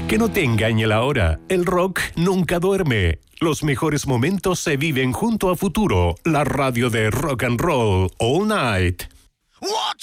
Que no te engañe la hora, el rock nunca duerme. Los mejores momentos se viven junto a Futuro, la radio de rock and roll all night. Watch